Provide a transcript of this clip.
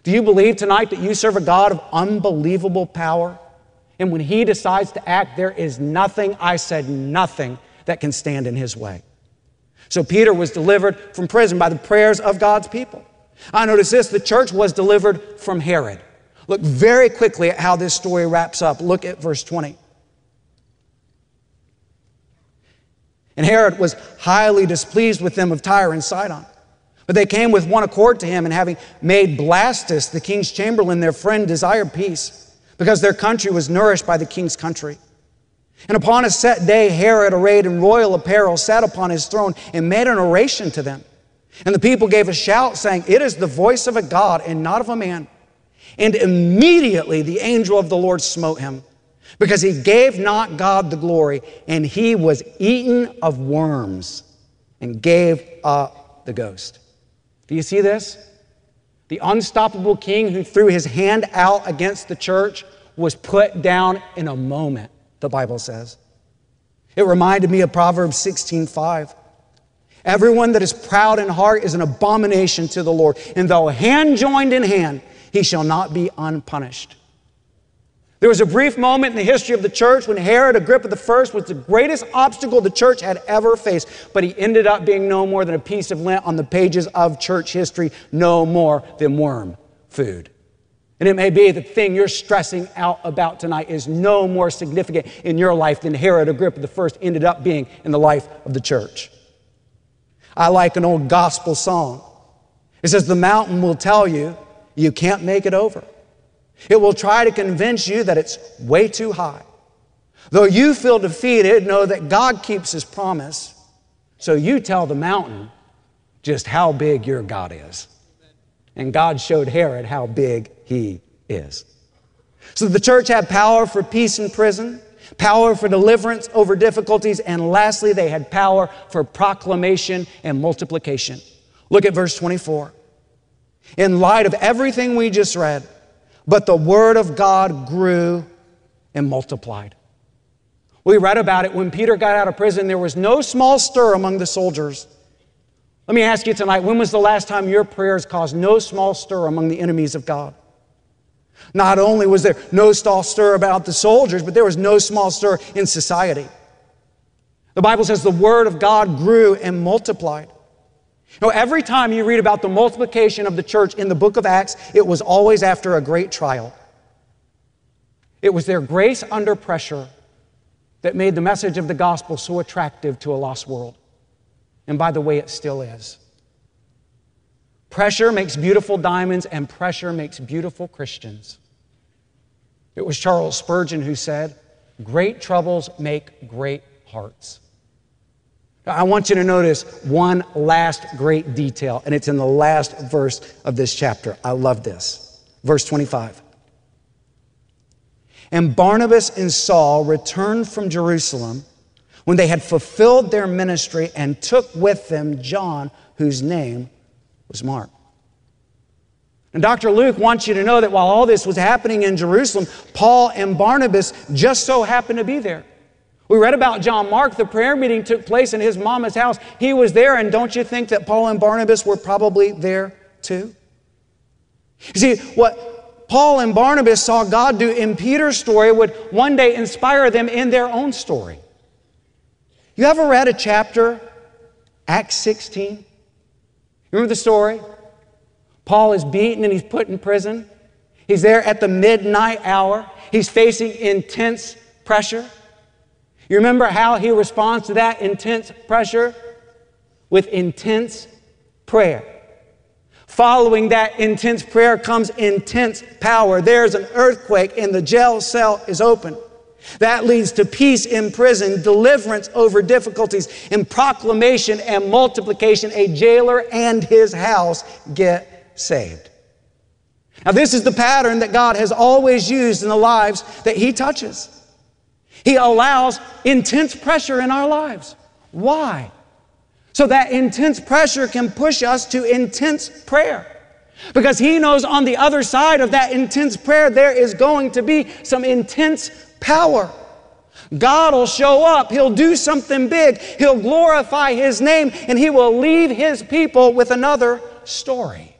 Do you believe tonight that you serve a God of unbelievable power? And when He decides to act, there is nothing, I said nothing, that can stand in His way. So Peter was delivered from prison by the prayers of God's people. I notice this, the church was delivered from Herod. Look very quickly at how this story wraps up. Look at verse 20. And Herod was highly displeased with them of Tyre and Sidon. But they came with one accord to him, and having made Blastus, the king's chamberlain, their friend, desired peace, because their country was nourished by the king's country. And upon a set day, Herod, arrayed in royal apparel, sat upon his throne and made an oration to them. And the people gave a shout, saying, "It is the voice of a God and not of a man." And immediately the angel of the Lord smote him, because he gave not God the glory, and he was eaten of worms and gave up the ghost. Do you see this? The unstoppable king who threw his hand out against the church was put down in a moment, the Bible says. It reminded me of Proverbs 16:5. Everyone that is proud in heart is an abomination to the Lord, and though hand joined in hand, he shall not be unpunished. There was a brief moment in the history of the church when Herod Agrippa I was the greatest obstacle the church had ever faced, but he ended up being no more than a piece of lint on the pages of church history, no more than worm food. And it may be the thing you're stressing out about tonight is no more significant in your life than Herod Agrippa I ended up being in the life of the church. I like an old gospel song. It says, "The mountain will tell you you can't make it over. It will try to convince you that it's way too high. Though you feel defeated, know that God keeps His promise. So you tell the mountain just how big your God is." And God showed Herod how big He is. So the church had power for peace in prison, power for deliverance over difficulties, and lastly, they had power for proclamation and multiplication. Look at verse 24. In light of everything we just read, but the word of God grew and multiplied. We read about it when Peter got out of prison. There was no small stir among the soldiers. Let me ask you tonight, when was the last time your prayers caused no small stir among the enemies of God? Not only was there no small stir about the soldiers, but there was no small stir in society. The Bible says the word of God grew and multiplied. You know, every time you read about the multiplication of the church in the book of Acts, it was always after a great trial. It was their grace under pressure that made the message of the gospel so attractive to a lost world. And by the way, it still is. Pressure makes beautiful diamonds, and pressure makes beautiful Christians. It was Charles Spurgeon who said, "Great troubles make great hearts." I want you to notice one last great detail, and it's in the last verse of this chapter. I love this. Verse 25. And Barnabas and Saul returned from Jerusalem when they had fulfilled their ministry, and took with them John, whose name was Mark. And Dr. Luke wants you to know that while all this was happening in Jerusalem, Paul and Barnabas just so happened to be there. We read about John Mark. The prayer meeting took place in his mama's house. He was there, and don't you think that Paul and Barnabas were probably there too? You see, what Paul and Barnabas saw God do in Peter's story would one day inspire them in their own story. You ever read a chapter, Acts 16? Remember the story? Paul is beaten and he's put in prison. He's there at the midnight hour. He's facing intense pressure. You remember how he responds to that intense pressure? With intense prayer. Following that intense prayer comes intense power. There's an earthquake and the jail cell is open. That leads to peace in prison, deliverance over difficulties, and proclamation and multiplication. A jailer and his house get saved. Now, this is the pattern that God has always used in the lives that He touches. He allows intense pressure in our lives. Why? So that intense pressure can push us to intense prayer. Because He knows on the other side of that intense prayer, there is going to be some intense power. God will show up. He'll do something big. He'll glorify His name, and He will leave His people with another story.